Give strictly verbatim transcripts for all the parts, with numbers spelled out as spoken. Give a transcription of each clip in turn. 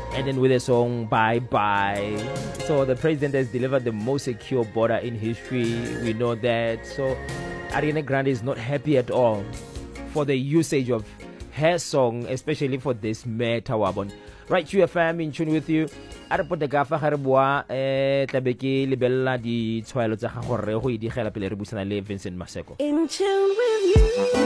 And then with the song Bye Bye. So the president has delivered the most secure border in history. We know that. So Ariana Grande is not happy at all for the usage of her song, especially for this matter. Right, U F M in tune with you. Arapota ka fa gare boa eh tlabe ke lebella di tshwaelo tsa gago re go idigela pele re busana le Vincent Maseko. In tune with you.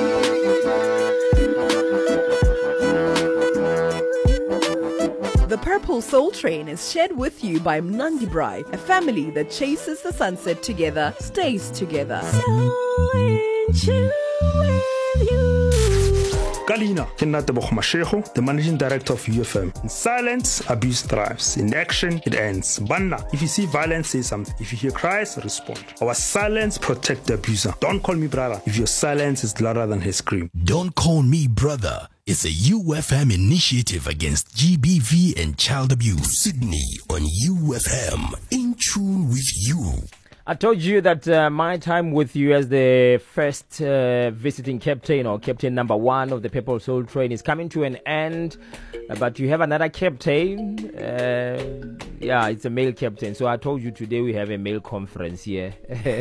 The Purple Soul Train is shared with you by Mnandi Brai, a family that chases the sunset together, stays together. So in tune with you. Kalina, Kenatebo Mashego, the managing director of U F M. In silence, abuse thrives. In action, it ends. Banna, if you see violence, say something. If you hear cries, respond. Our silence protect the abuser. Don't call me brother if your silence is louder than his scream. Don't Call Me Brother is a U F M initiative against G B V and child abuse. Sydney on U F M. In tune with you. I told you that uh, my time with you as the first uh, visiting captain or captain number one of the Purple Soul Train is coming to an end. Uh, but you have another captain. Uh, yeah, it's a male captain. So I told you today we have a male conference here.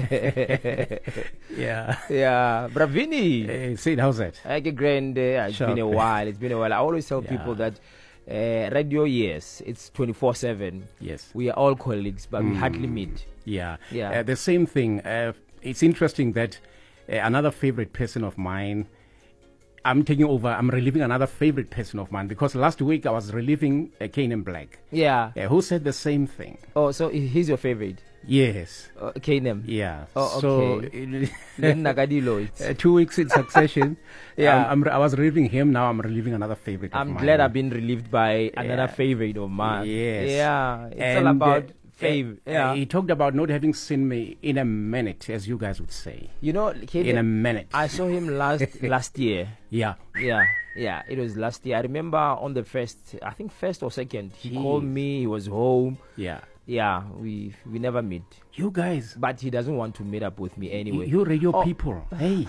yeah. Yeah. Bravini. Hey, Sid, how's that? Like a grand, uh, it's Sure. been a while. It's been a while. I always tell Yeah. people that uh, radio, yes, it's twenty-four seven. Yes. We are all colleagues, but we hardly meet. Yeah. Yeah. Uh, the same thing. Uh, it's interesting that uh, another favorite person of mine, I'm taking over, I'm reliving another favorite person of mine because last week I was reliving uh, Kanan Black. Yeah. Uh, who said the same thing? Oh, so he's your favorite? Yes. Uh, Kanem. Yeah. Oh, So, okay. Then Nagadilo, it's- uh, two weeks in succession. Yeah. Um, I'm, I was reliving him. Now I'm reliving another favorite I'm of mine. glad I've been relieved by another Yeah. favorite of mine. Yes. Yeah. It's And, all about uh, fav. uh, Yeah. He talked about not having seen me in a minute, as you guys would say. You know, Kanem, In a minute. I saw him last last year. Yeah. Yeah. Yeah. It was last year. I remember on the first, I think first or second, he Jeez. called me. He was home. Yeah. Yeah. We we never meet. You guys. But he doesn't want to meet up with me anyway. You radio Oh. people. Hey.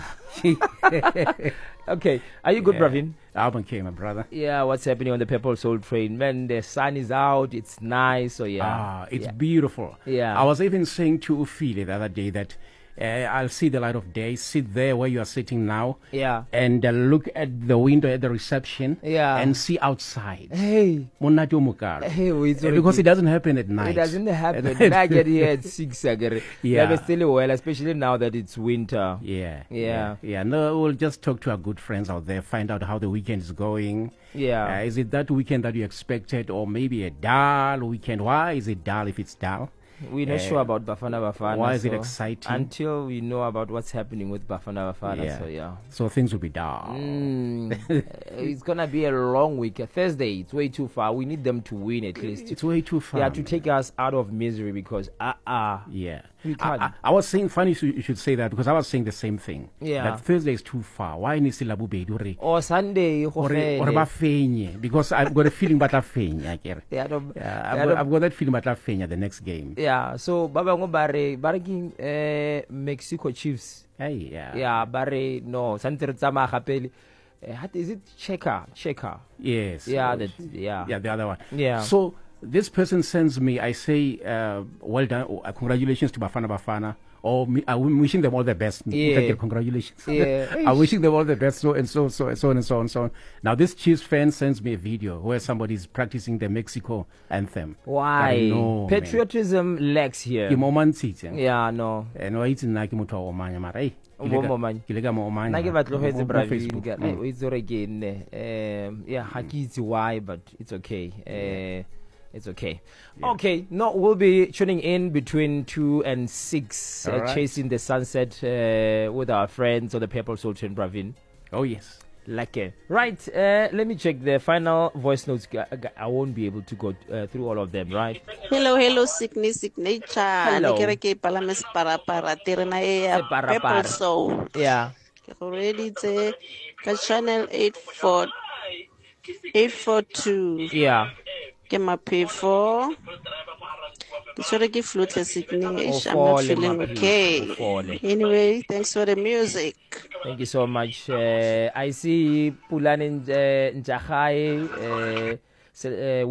Okay. Are you good, Yeah. Bravin? I'm okay, my brother. Yeah, what's happening on the Purple Soul Train? Man, the sun is out, it's nice, so yeah. Ah, it's yeah. beautiful. Yeah. I was even saying to Ufile the other day that uh, I'll see the light of day, sit there where you are sitting now, Yeah. and uh, look at the window at the reception, Yeah. and see outside. Hey, Monate o mokalo. hey, it's Uh, because it doesn't happen at night. It doesn't happen. When I get here at six, I get it. Yeah. Like, it's still well, especially now that it's winter. Yeah, Yeah. yeah. No, we'll just talk to our good friends out there, find out how the weekend is going. Yeah. Uh, is it that weekend that you expected, or maybe a dull weekend? Why is it dull if it's dull? We're not uh, sure about Bafana Bafana. why is it so exciting? Until we know about what's happening with Bafana Bafana. Yeah. So, yeah. So things will be dull. Mm, uh, it's gonna be a long week. Uh, Thursday, it's way too far. We need them to win at least. It's way too far. Yeah, to take us out of misery because uh uh Yeah. We I, can't. I, I was saying, funny you should- you should say that because I was saying the same thing. Yeah. That Thursday is too far. Why need Silabu Beidure? or Sunday. Or go or fele. ba fenye? Because I've got a feeling about that fenye. I get it. They are not- Yeah, they I've are got, not- I've got that feeling about that fenye the next game. Yeah, so baba ngo bare bare king eh Mexico Chiefs. Hey, yeah. Yeah, bare no santse re tsama gapele. Eh, what is it? Checker, checker. Yes. Yeah, that yeah. Yeah, the other one. Yeah. So this person sends me, I say, uh, well done, oh, uh, congratulations to Bafana Bafana. Or me, I'm wishing them all the best. Yeah. Thank you, congratulations. Yeah. I'm wishing them all the best, so and so, so, so on and so on and so on. Now, this Chiefs fan sends me a video where somebody is practicing the Mexico anthem. Why? I know, Patriotism lacks here. Ke mo omantshitse. Yeah, no. And I itse nna ke motho wa omanya mara hey. O mo omanya? Ke le ka mo omanya. Nna ke batlogetse Mo- mo Brazil Facebook. ke Mm. o itse re ke nne um yeah ha ke itse why but it's okay. Uh, It's okay. Okay, no, we'll be tuning in between two and six, uh, All right. chasing the sunset uh, with our friends on the Purple Soul Train, Bravin. Oh, yes. Like it. Right, uh, let me check the final voice notes. I, I won't be able to go uh, through all of them, right? Hello, hello, sickness, signature. Hello. Hello. Ke palame separapara terena e ya Separapara. Purple Soul. Yeah. Ke go reditse ka channel eight four eight four two. Yeah. Ke maphefo. Ke tshwere ke flutless sickness. I'm Ufole, not feeling maphefo, okay. ufole. Anyway, thanks for the music. Thank you so much. Uh, I see Pulani uh, Njahai. Uh,